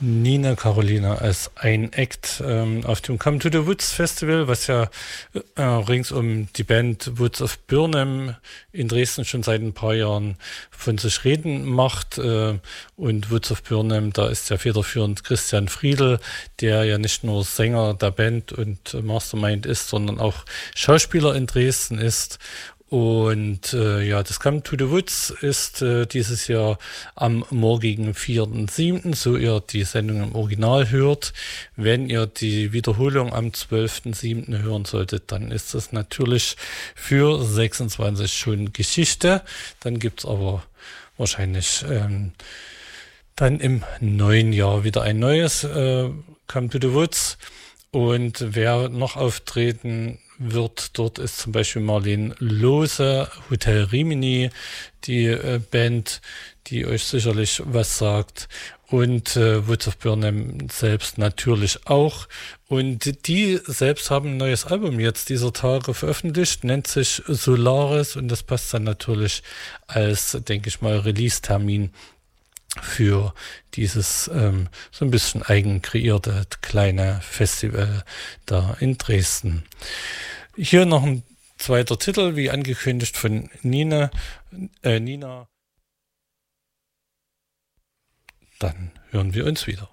Nina Carolina als ein Act auf dem Come to the Woods Festival, was ja rings um die Band Woods of Burnham in Dresden schon seit ein paar Jahren von sich reden macht. Und Woods of Burnham, da ist ja federführend Christian Friedl, der ja nicht nur Sänger der Band und Mastermind ist, sondern auch Schauspieler in Dresden ist. Und das Come to the Woods ist dieses Jahr am morgigen 4.7., so ihr die Sendung im Original hört. Wenn ihr die Wiederholung am 12.7. hören solltet, dann ist das natürlich für 26 schon Geschichte. Dann gibt's aber wahrscheinlich dann im neuen Jahr wieder ein neues Come to the Woods. Und wer noch auftreten wird, dort ist zum Beispiel Marlene Lose, Hotel Rimini, die Band, die euch sicherlich was sagt. Und Woods of Burnham selbst natürlich auch. Und die selbst haben ein neues Album jetzt dieser Tage veröffentlicht, nennt sich Solaris. Und das passt dann natürlich als, denke ich mal, Release-Termin für dieses so ein bisschen eigen kreierte kleine Festival da in Dresden. Hier noch ein zweiter Titel, wie angekündigt von Nina. Dann hören wir uns wieder.